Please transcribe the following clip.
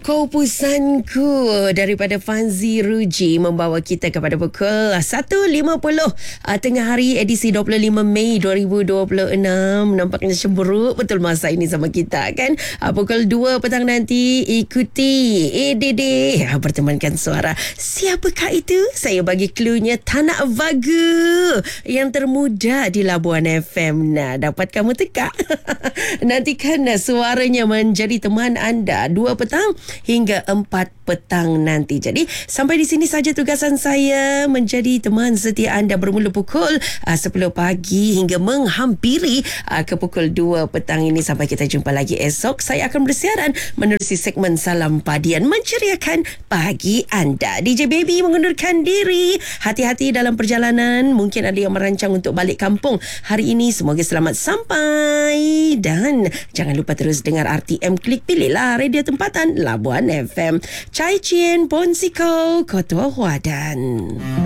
Kaupusanku daripada Fanzi Ruji membawa kita kepada pukul 1.50 tengah hari edisi 25 Mei 2026. Nampaknya cemberut betul masa ini sama kita kan. Pukul 2 petang nanti ikuti EDD bertemankan suara. Siapakah itu? Saya bagi cluenya Tanak Vaga yang termuda di Labuan FM. Nah, dapat kamu teka. Nantikan suaranya menjadi teman anda 2 petang hingga 4 petang nanti. Jadi sampai di sini saja tugasan saya menjadi teman setia anda bermula pukul 10 pagi hingga menghampiri ke pukul 2 petang ini. Sampai kita jumpa lagi esok. Saya akan bersiaran menerusi segmen Salam Padian menceriakan pagi anda. DJ Baby mengundurkan diri. Hati-hati dalam perjalanan. Mungkin ada yang merancang untuk balik kampung hari ini. Semoga selamat sampai dan jangan lupa terus dengar RTM. Klik pilihlah radio tempatan Labuan FM. Chai Chien Ponsiko Kotua Huadan.